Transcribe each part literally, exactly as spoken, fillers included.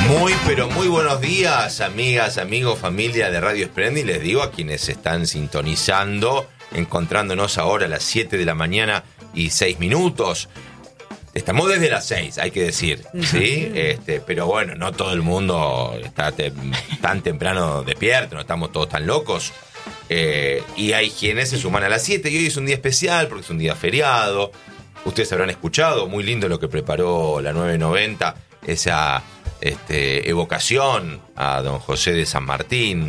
Muy, pero muy buenos días, amigas, amigos, familia de Radio Splendid. Les digo a quienes están sintonizando, encontrándonos ahora a las siete de la mañana y seis minutos. Estamos desde las seis, hay que decir, ¿sí? Este, pero bueno, no todo el mundo está te, tan temprano despierto, no estamos todos tan locos. Eh, y hay quienes se suman a las siete y hoy es un día especial porque es un día feriado. Ustedes habrán escuchado, muy lindo lo que preparó la nueve noventa, esa este, evocación a don José de San Martín.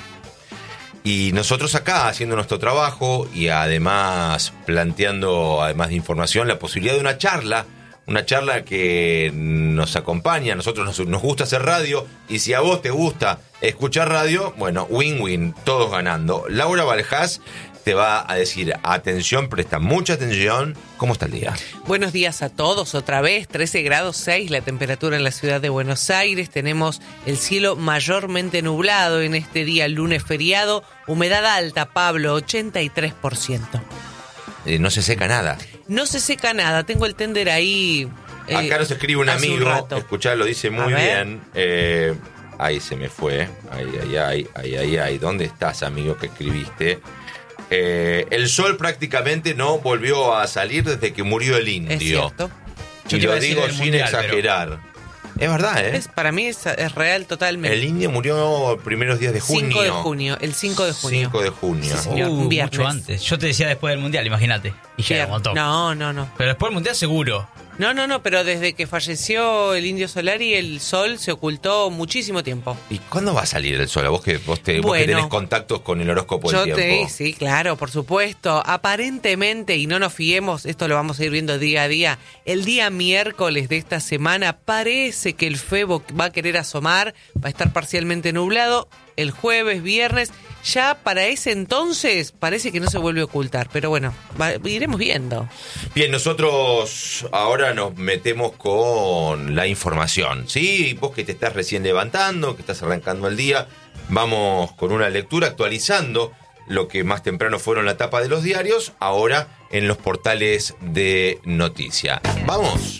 Y nosotros acá haciendo nuestro trabajo y además planteando, además de información, la posibilidad de una charla, una charla que nos acompaña. A nosotros nos, nos gusta hacer radio y si a vos te gusta escuchar radio, bueno, win-win, todos ganando. Laura Baljás te va a decir, atención, presta mucha atención, ¿cómo está el día? Buenos días a todos, otra vez, trece grados seis la temperatura en la ciudad de Buenos Aires, tenemos el cielo mayormente nublado en este día lunes feriado, humedad alta, Pablo, ochenta y tres por ciento. Eh, no se seca nada. No se seca nada, tengo el tender ahí. Eh, Acá nos escribe un amigo, un escuchá, lo dice muy bien. Eh, ahí se me fue, ay, ay, ay, ay, ay, ay, ¿dónde estás, amigo, que escribiste? Eh, el sol prácticamente no volvió a salir desde que murió el indio. Es cierto. Y lo digo sin mundial, exagerar. Pero... Es verdad, ¿eh? Es, para mí es, es real totalmente. El indio murió los primeros días de junio. cinco de junio, el cinco de junio. cinco de junio. Sí, señor, uh, un viernes. Mucho antes. Yo te decía después del mundial, imagínate. Y ya era un montón. No, no, no. Pero después del mundial seguro. No, no, no, pero desde que falleció el Indio Solari, el sol se ocultó muchísimo tiempo. ¿Y cuándo va a salir el sol? A vos que, vos te, bueno, vos que tenés contactos con el horóscopo del yo tiempo. Te, sí, claro, por supuesto. Aparentemente, y no nos fiemos, esto lo vamos a ir viendo día a día, el día miércoles de esta semana parece que el Febo va a querer asomar, va a estar parcialmente nublado. El jueves, viernes, ya para ese entonces parece que no se vuelve a ocultar. Pero bueno, va, iremos viendo. Bien, nosotros ahora nos metemos con la información, ¿sí? Vos que te estás recién levantando, que estás arrancando el día, vamos con una lectura actualizando lo que más temprano fueron la tapa de los diarios, ahora en los portales de noticia. ¡Vamos!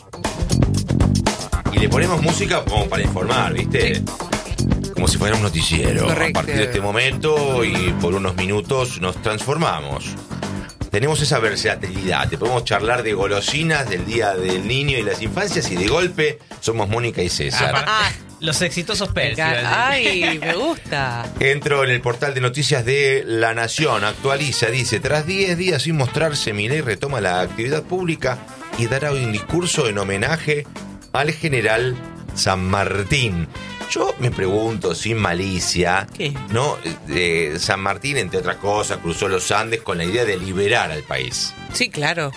Y le ponemos música como para informar, ¿viste? Sí. Como si fuera un noticiero. Correcto. A partir de este momento y por unos minutos nos transformamos. Tenemos esa versatilidad. Te podemos charlar de golosinas del Día del Niño y las Infancias y de golpe somos Mónica y César. Ah, los exitosos Pérez. Ay, me gusta. Entro en el portal de noticias de La Nación. Actualiza, dice, tras diez días sin mostrarse, Milei retoma la actividad pública y dará hoy un discurso en homenaje al general San Martín. Yo me pregunto, sin malicia, ¿qué? ¿No? Eh, San Martín, entre otras cosas, cruzó los Andes con la idea de liberar al país. Sí, claro.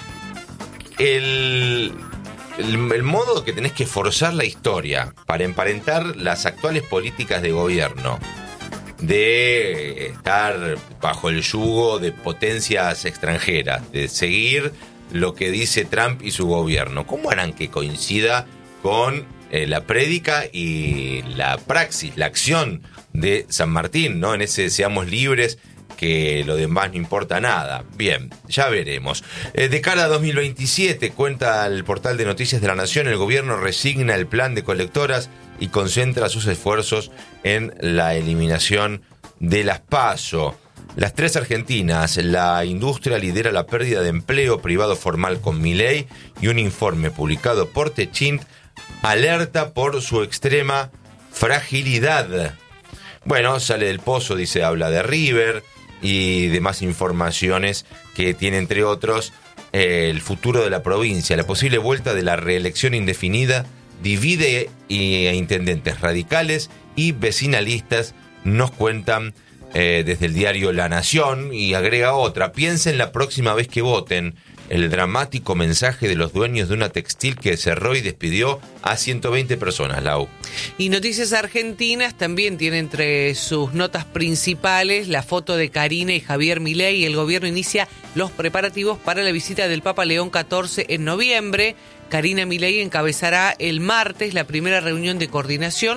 El, el, el modo que tenés que forzar la historia para emparentar las actuales políticas de gobierno, de estar bajo el yugo de potencias extranjeras, de seguir lo que dice Trump y su gobierno, ¿cómo harán que coincida con Eh, la prédica y la praxis, la acción de San Martín, ¿no? En ese seamos libres, que lo demás no importa nada? Bien, ya veremos. Eh, de cara a dos mil veintisiete, cuenta el portal de noticias de La Nación, el gobierno resigna el plan de colectoras y concentra sus esfuerzos en la eliminación de las PASO. Las tres argentinas, la industria lidera la pérdida de empleo privado formal con Milei y un informe publicado por Techint alerta por su extrema fragilidad. Bueno, sale del pozo, dice, habla de River y demás informaciones que tiene, entre otros, eh, el futuro de la provincia. La posible vuelta de la reelección indefinida divide a intendentes radicales y vecinalistas, nos cuentan eh, desde el diario La Nación, y agrega otra. Piensen la próxima vez que voten. El dramático mensaje de los dueños de una textil que cerró y despidió a ciento veinte personas, Lau. Y Noticias Argentinas también tiene entre sus notas principales la foto de Karina y Javier Milei. El gobierno inicia los preparativos para la visita del Papa León catorce en noviembre. Karina Milei encabezará el martes la primera reunión de coordinación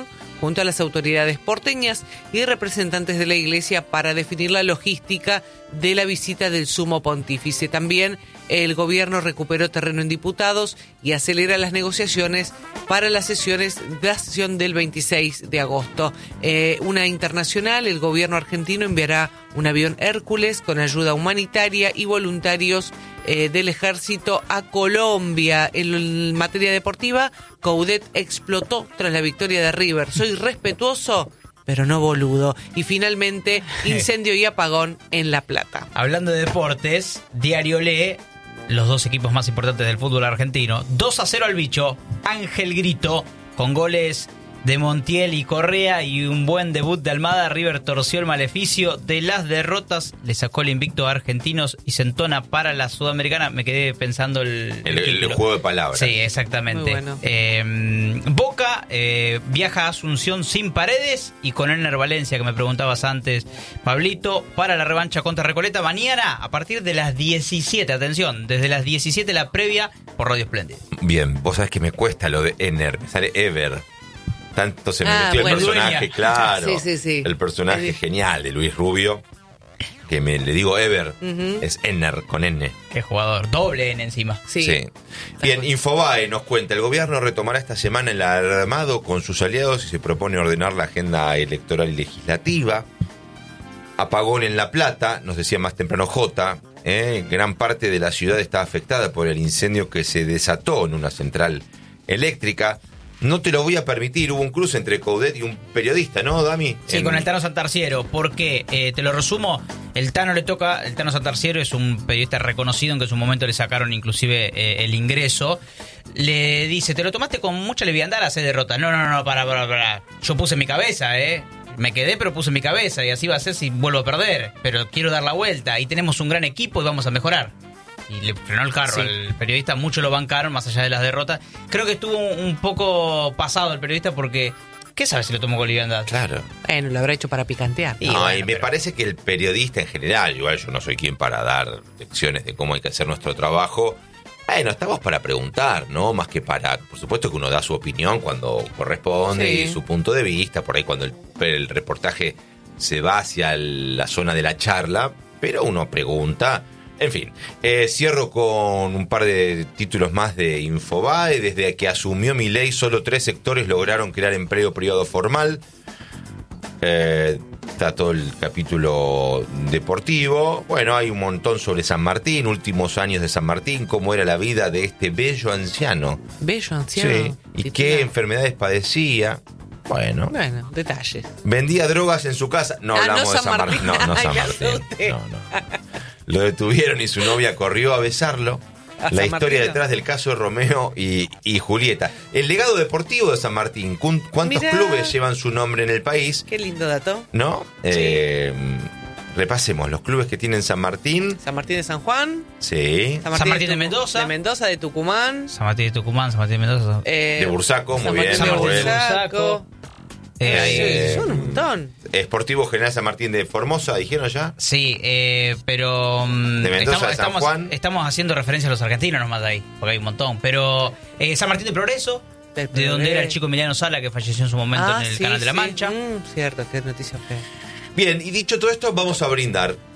junto a las autoridades porteñas y representantes de la Iglesia para definir la logística de la visita del Sumo Pontífice. También el gobierno recuperó terreno en diputados y acelera las negociaciones para las sesiones de la sesión del veintiséis de agosto. Eh, una internacional, el gobierno argentino enviará un avión Hércules con ayuda humanitaria y voluntarios eh, del ejército a Colombia. En materia deportiva, Coudet explotó tras la victoria de River. Soy respetuoso, pero no boludo. Y finalmente, incendio y apagón en La Plata. Hablando de deportes, Diario lee los dos equipos más importantes del fútbol argentino. dos a cero al bicho, Ángel Grito, con goles de Montiel y Correa y un buen debut de Almada. River torció el maleficio de las derrotas, le sacó el invicto a Argentinos y se entona para la Sudamericana. Me quedé pensando el, el, el, el juego de palabras. Sí, exactamente. Bueno. Eh, Boca eh, viaja a Asunción sin Paredes y con Ener Valencia, que me preguntabas antes, Pablito, para la revancha contra Recoleta mañana a partir de las diecisiete. Atención, desde las diecisiete la previa por Radio Espléndida. Bien, vos sabés que me cuesta lo de Ener, me sale Ever. Tanto se me Ah, metió bueno. el personaje, Dueña. claro. Sí, sí, sí. El personaje Sí. genial de Luis Rubio, que me le digo Ever, Ujú. es Ener con N. Qué jugador, doble N encima. Sí. Bien, Infobae nos cuenta, el gobierno retomará esta semana el armado con sus aliados y se propone ordenar la agenda electoral y legislativa. Apagón en La Plata, nos decía más temprano J, ¿eh? Gran parte de la ciudad está afectada por el incendio que se desató en una central eléctrica. No te lo voy a permitir, hubo un cruce entre Coudet y un periodista, ¿no, Dami? Sí, En- con el Tano Santarciero, porque, eh, te lo resumo, el Tano le toca, el Tano Santarciero es un periodista reconocido, en que en su momento le sacaron inclusive eh, el ingreso, le dice, te lo tomaste con mucha leviandad la sed derrota. No, no, no, para, para, para, yo puse mi cabeza, eh, me quedé pero puse mi cabeza y así va a ser si vuelvo a perder, pero quiero dar la vuelta y tenemos un gran equipo y vamos a mejorar. Y le frenó el carro Sí. al periodista, mucho lo bancaron, más allá de las derrotas. Creo que estuvo un, un poco pasado el periodista porque, ¿qué sabe si lo tomó con liviandad? Claro. Bueno, lo habrá hecho para picantear. Y No, bueno, y me pero- parece que el periodista en general, igual yo no soy quien para dar lecciones de cómo hay que hacer nuestro trabajo. Bueno, estamos para preguntar, ¿no? Más que para... Por supuesto que uno da su opinión cuando corresponde Sí. y su punto de vista, por ahí cuando el, el reportaje se va hacia el- la zona de la charla, pero uno pregunta. En fin, eh, cierro con un par de títulos más de Infobae. Desde que asumió Milei, solo tres sectores lograron crear empleo privado formal. Eh, está todo el capítulo deportivo. Bueno, hay un montón sobre San Martín, últimos años de San Martín, cómo era la vida de este bello anciano. Bello anciano. Sí, y titular. qué enfermedades padecía. Bueno, Bueno, detalles. vendía drogas en su casa. No Ah, hablamos no de San San Martín. Martín. No, no Ay, San me Martín. asusté. No, no. Lo detuvieron y su novia corrió a besarlo. ¿A La San historia Martín? detrás del caso de Romeo y, y Julieta. El legado deportivo de San Martín. ¿Cu- ¿Cuántos Mirá. clubes llevan su nombre en el país? Qué lindo dato. ¿No? Sí. Eh, repasemos los clubes que tienen San Martín. San Martín de San Juan. Sí. San Martín de Tucu- Mendoza. De Mendoza, de Tucumán. San Martín de Tucumán, San Martín de Mendoza. eh, De Bursaco, muy San bien, Martín San de Martín de Bursaco. Bursaco. Eh, ahí- Eh, Sí, son un montón. Esportivo General San Martín de Formosa, ¿dijeron ya? Sí, eh, pero mm, De Mendoza, estamos, de San estamos, Juan. estamos haciendo referencia a los argentinos nomás de ahí, porque hay un montón. Pero eh, San Martín de Progreso, Del de donde Progreso. era el chico Emiliano Sala, que falleció en su momento Ah, en el sí, Canal de la sí. Mancha. Mm, cierto, qué noticia fea. Bien, y dicho todo esto, vamos a brindar.